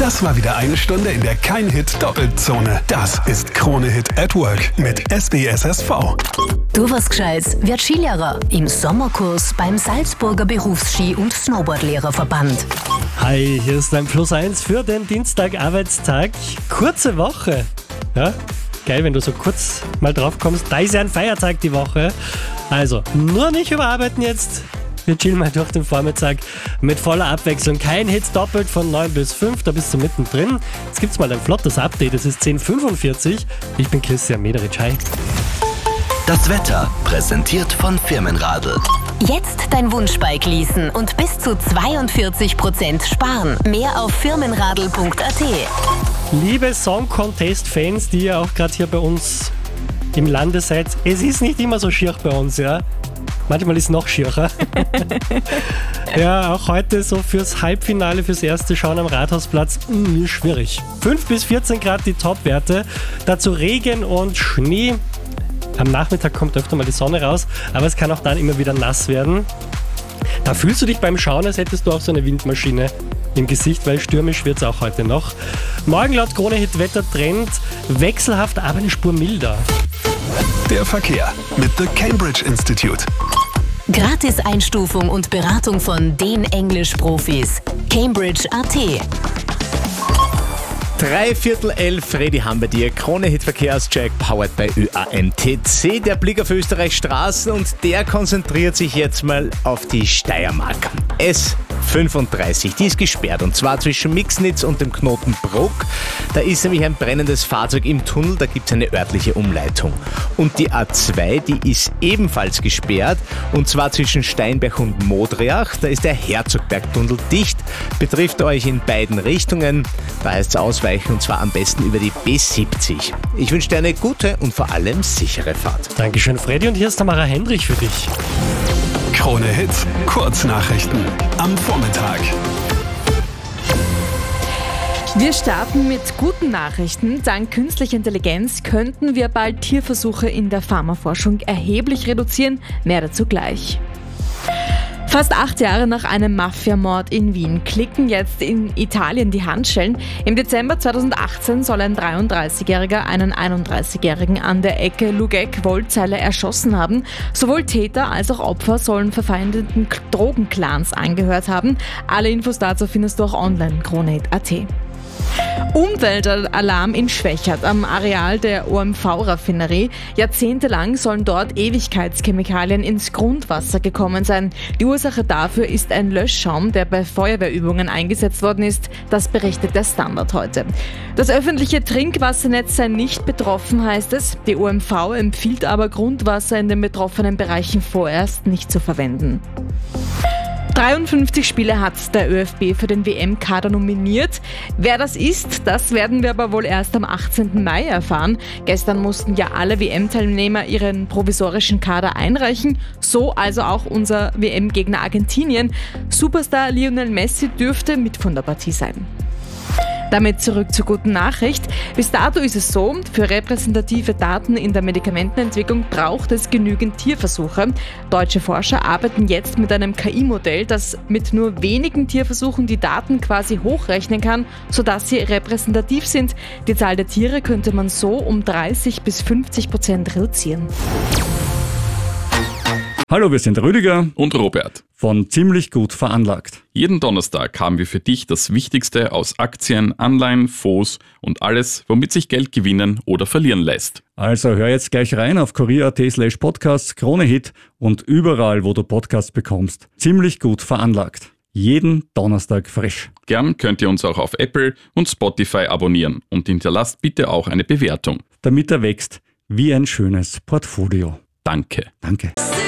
Das war wieder eine Stunde in der Kein-Hit-Doppelzone. Das ist Krone-Hit at Work mit SBSSV. Du was Gescheites, wird Skilehrer im Sommerkurs beim Salzburger Berufsski- und Snowboardlehrerverband. Hi, hier ist dein Plus 1 für den Dienstag Arbeitstag. Kurze Woche. Ja, geil, wenn du so kurz mal drauf kommst. Da ist ja ein Feiertag die Woche. Also, nur nicht überarbeiten jetzt. Wir chillen mal durch den Vormittag mit voller Abwechslung. Kein Hit doppelt von 9 bis 5, da bist du mittendrin. Jetzt gibt's mal ein flottes Update, es ist 10:45. Ich bin Christian Mederitsch, hi. Das Wetter präsentiert von Firmenradl. Jetzt dein Wunschbike leasen und bis zu 42% sparen. Mehr auf firmenradl.at. Liebe Song Contest-Fans, die ihr auch gerade hier bei uns im Lande seid, es ist nicht immer so schier bei uns, ja. Manchmal ist es noch schierer. Ja, auch heute so fürs Halbfinale, fürs erste Schauen am Rathausplatz, schwierig. 5 bis 14 Grad die Topwerte, dazu Regen und Schnee. Am Nachmittag kommt öfter mal die Sonne raus, aber es kann auch dann immer wieder nass werden. Da fühlst du dich beim Schauen, als hättest du auch so eine Windmaschine im Gesicht, weil stürmisch wird es auch heute noch. Morgen laut Krone-Hit Wettertrend wechselhaft, aber eine Spur milder. Der Verkehr mit The Cambridge Institute. Gratis-Einstufung und Beratung von den Englisch-Profis. Cambridge.at. 11:45, Freddy haben wir dir. Krone-Hit Verkehrscheck, powered by ÖAMTC. Der Blick auf Österreichs Straßen und der konzentriert sich jetzt mal auf die Steiermark. S35, die ist gesperrt und zwar zwischen Mixnitz und dem Knoten Bruck. Da ist nämlich ein brennendes Fahrzeug im Tunnel, da gibt es eine örtliche Umleitung. Und die A2, die ist ebenfalls gesperrt und zwar zwischen Steinberg und Modriach. Da ist der Herzogbergtunnel dicht, betrifft euch in beiden Richtungen. Da heißt es ausweichen und zwar am besten über die B70. Ich wünsche dir eine gute und vor allem sichere Fahrt. Dankeschön, Freddy, und hier ist Tamara Hendrich für dich. Krone-Hit, Kurznachrichten am Vormittag. Wir starten mit guten Nachrichten. Dank künstlicher Intelligenz könnten wir bald Tierversuche in der Pharmaforschung erheblich reduzieren. Mehr dazu gleich. Fast 8 Jahre nach einem Mafiamord in Wien klicken jetzt in Italien die Handschellen. Im Dezember 2018 soll ein 33-Jähriger einen 31-Jährigen an der Ecke Lugeg-Wollzeile erschossen haben. Sowohl Täter als auch Opfer sollen verfeindeten Drogenclans angehört haben. Alle Infos dazu findest du auch online, Krone.at. Umweltalarm in Schwechat am Areal der OMV-Raffinerie. Jahrzehntelang sollen dort Ewigkeitschemikalien ins Grundwasser gekommen sein. Die Ursache dafür ist ein Löschschaum, der bei Feuerwehrübungen eingesetzt worden ist. Das berichtet der Standard heute. Das öffentliche Trinkwassernetz sei nicht betroffen, heißt es. Die OMV empfiehlt aber, Grundwasser in den betroffenen Bereichen vorerst nicht zu verwenden. 53 Spieler hat der ÖFB für den WM-Kader nominiert. Wer das ist, das werden wir aber wohl erst am 18. Mai erfahren. Gestern mussten ja alle WM-Teilnehmer ihren provisorischen Kader einreichen, so also auch unser WM-Gegner Argentinien. Superstar Lionel Messi dürfte mit von der Partie sein. Damit zurück zur guten Nachricht. Bis dato ist es so, für repräsentative Daten in der Medikamentenentwicklung braucht es genügend Tierversuche. Deutsche Forscher arbeiten jetzt mit einem KI-Modell, das mit nur wenigen Tierversuchen die Daten quasi hochrechnen kann, sodass sie repräsentativ sind. Die Zahl der Tiere könnte man so um 30-50% reduzieren. Hallo, wir sind Rüdiger und Robert von Ziemlich gut veranlagt. Jeden Donnerstag haben wir für dich das Wichtigste aus Aktien, Anleihen, Fonds und alles, womit sich Geld gewinnen oder verlieren lässt. Also hör jetzt gleich rein auf kurier.at/podcasts, Krone-Hit und überall, wo du Podcasts bekommst. Ziemlich gut veranlagt. Jeden Donnerstag frisch. Gern könnt ihr uns auch auf Apple und Spotify abonnieren und hinterlasst bitte auch eine Bewertung. Damit er wächst wie ein schönes Portfolio. Danke. Danke.